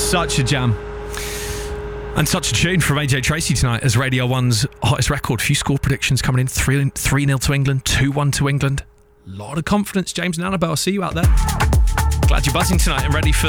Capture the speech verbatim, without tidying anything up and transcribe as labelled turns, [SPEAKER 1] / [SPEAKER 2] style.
[SPEAKER 1] Such a jam. And such a tune from A J Tracey tonight as Radio one's hottest record. Few score predictions coming in. three nil to England, two one to England. A lot of confidence, James and Annabelle. I'll see you out there. Glad you're buzzing tonight and ready for